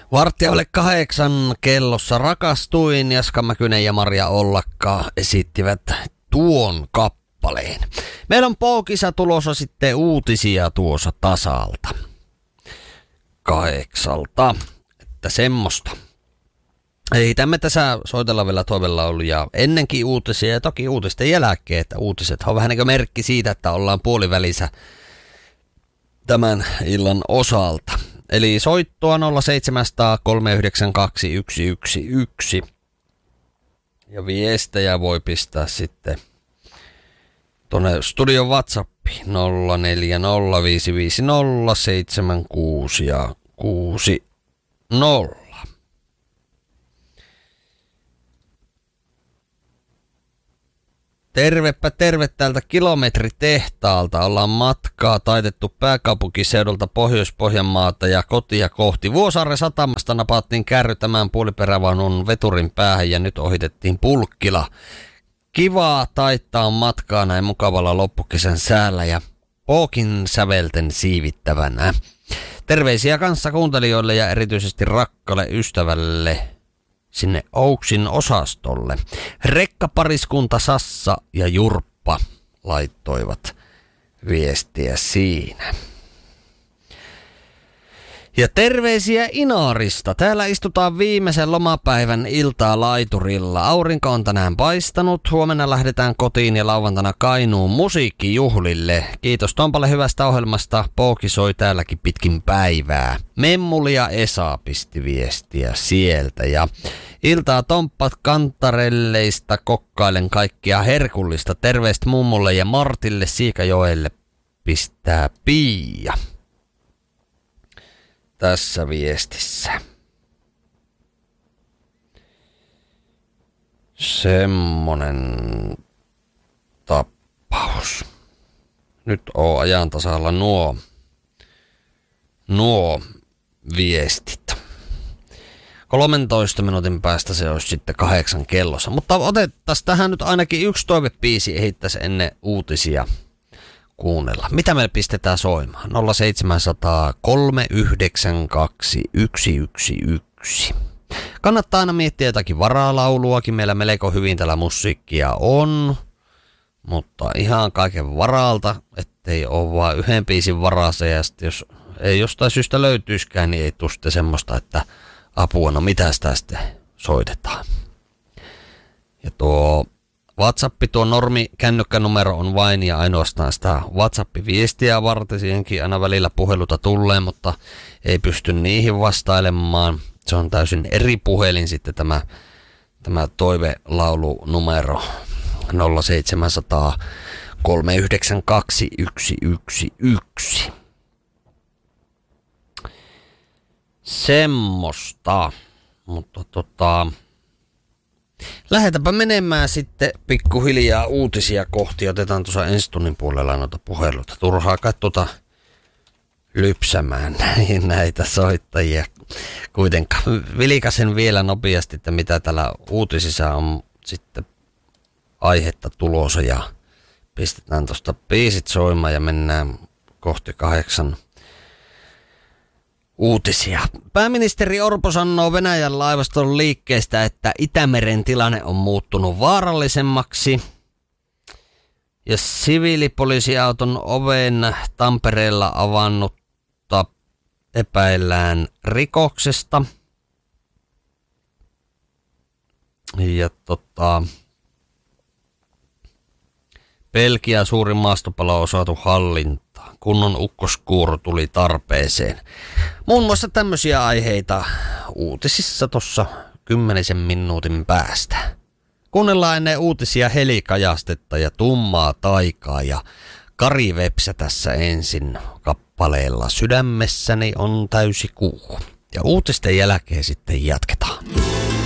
7:15 kellossa Rakastuin. Jaska Mäkynen ja Maria Ollakka esittivät tuon kappaleen. Meillä on P-kisa tulossa sitten uutisia tuossa tasalta. 8. Että semmoista. Ei tämme tässä soitella vielä toivella ollut ja ennenkin uutisia ja toki uutisten jälkeen, että uutiset on vähän niin kuin merkki siitä, että ollaan puolivälissä tämän illan osalta. Eli soittoa 0700 392 111 ja viestejä voi pistää sitten tuonne studion WhatsAppiin 0405507660. Tervepä terve täältä kilometritehtaalta. Ollaan matkaa taitettu pääkaupunkiseudulta Pohjois-Pohjanmaata ja kotia kohti. Vuosaaren satamasta napattiin kärry tämän puoliperävaunun veturin päähän ja nyt ohitettiin Pulkkila. Kivaa taittaa matkaa näin mukavalla loppukesän säällä ja Pookin sävelten siivittävänä. Terveisiä kanssa kuuntelijoille ja erityisesti rakkaalle ystävälle sinne Ouksin osastolle. Rekkapariskunta Sassa ja Jurppa laittoivat viestiä siinä. Ja terveisiä Inaarista. Täällä istutaan viimeisen lomapäivän iltaa laiturilla. Aurinko on tänään paistanut. Huomenna lähdetään kotiin ja lauantaina Kainuun musiikkijuhlille. Kiitos Tompalle hyvästä ohjelmasta. Pooki soi täälläkin pitkin päivää. Memmuli ja Esa pisti viestiä sieltä. Ja iltaa Tomppat Kantarelleista kokkailen kaikkia herkullista. Terveistä mummulle ja Martille Siikajoelle pistää Pia tässä viestissä. Semmonen tappaus. Nyt on ajan tasalla nuo viestit. 13 minuutin päästä se olisi sitten 8 kellossa. Mutta otettaisiin tähän nyt ainakin yksi toivebiisi ehittäisi ennen uutisia kuunnella. Mitä me pistetään soimaan? 0700 392 111. Kannattaa aina miettiä jotakin varalauluakin. Meillä melko hyvin täällä musiikkia on. Mutta ihan kaiken varalta, ettei ole vaan yhden biisin varassa. Ja sitten jos ei jostain syystä löytyiskään, niin ei tule sitten semmoista, että apua, no mitä sitä sitten soitetaan. Ja tuo WhatsApp, tuo normi kännykkänumero on vain ja ainoastaan sitä WhatsApp-viestiä varten. Siihenkin aina välillä puheluta tulee, mutta ei pysty niihin vastailemaan. Se on täysin eri puhelin sitten tämä toivelaulunumero 0700 392 111. Semmosta. Mutta lähdetäänpä menemään sitten pikkuhiljaa uutisia kohti. Otetaan tuossa ensi tunnin puolella noita puheluita. Turhaa kai lypsämään näitä soittajia kuitenkaan. Vilikasen vielä nopeasti, että mitä täällä uutisissa on sitten aihetta tulossa. Ja pistetään tuosta biisit soimaan ja mennään kohti 8 uutisia. Pääministeri Orpo sanoo Venäjän laivaston liikkeestä, että Itämeren tilanne on muuttunut vaarallisemmaksi. Ja siviilipoliisiauton oven Tampereella avannutta epäillään rikoksesta. Ja Belgia suurin maastopalo on saatu hallintaan. Kunnon ukkoskuuro tuli tarpeeseen. Muun muassa tämmöisiä aiheita uutisissa tuossa 10 minuutin päästä. Kuunnellaan ennen uutisia Helikajastetta ja Tummaa taikaa ja Kari Vepsä tässä ensin kappaleella Sydämessäni on täysi kuu. Ja uutisten jälkeen sitten jatketaan.